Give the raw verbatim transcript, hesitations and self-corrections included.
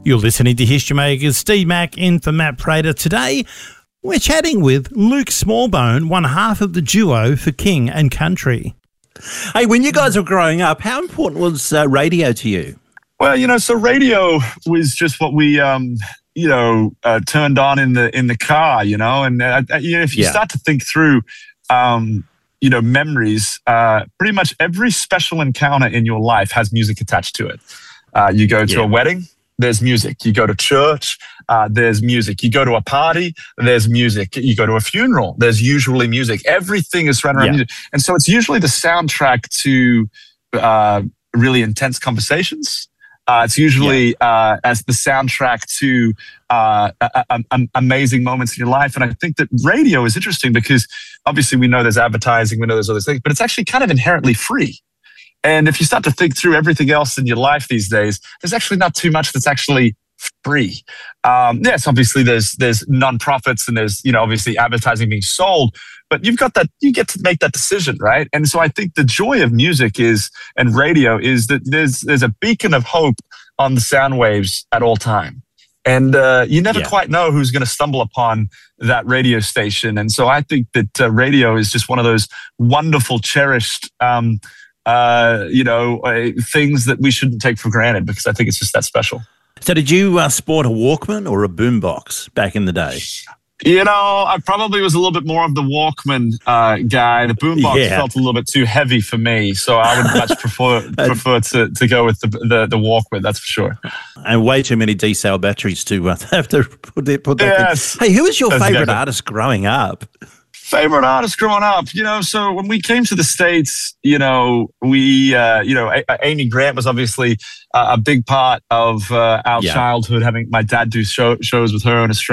You're listening to History Makers. Steve Mack in for Matt Prater. Today, we're chatting with Luke Smallbone, one half of the duo for King and Country. Hey, when you guys were growing up, how important was uh, radio to you? Well, you know, so radio was just what we, um, you know, uh, turned on in the in the car, you know, and uh, you know, if you Yeah. start to think through, um, you know, memories, uh, pretty much every special encounter in your life has music attached to it. Uh, you go to Yeah. a wedding, there's music. You go to church, uh, there's music. You go to a party, there's music. You go to a funeral, there's usually music. Everything is surrounded around Yeah. music. And so it's usually the soundtrack to uh, really intense conversations. Uh, it's usually uh, as the soundtrack to uh, a, a, a, amazing moments in your life. And I think that radio is interesting because obviously we know there's advertising, we know there's other things, but it's actually kind of inherently free. And if you start to think through everything else in your life these days, there's actually not too much that's actually free. Um, yes, obviously there's there's nonprofits and there's, you know, obviously advertising being sold, but you've got that, you get to make that decision, right? And so I think the joy of music is, and radio is that there's there's a beacon of hope on the sound waves at all time. And uh, you never Yeah. quite know who's going to stumble upon that radio station. And so I think that uh, radio is just one of those wonderful, cherished um, uh, you know, uh, things that we shouldn't take for granted because I think it's just that special. So did you uh, sport a Walkman or a boombox back in the day? You know, I probably was a little bit more of the Walkman uh, guy. The boombox Yeah. felt a little bit too heavy for me, so I would much prefer prefer to, to go with the, the the Walkman. That's for sure. And way too many D-cell batteries to uh, have to put that, put that Yes. in. Hey, who was your That's favourite exactly- artist growing up? Favorite artist growing up, you know, so when we came to the States, you know, we, uh, you know, A- A- Amy Grant was obviously uh, a big part of uh, our Yeah. childhood, having my dad do show- shows with her in Australia.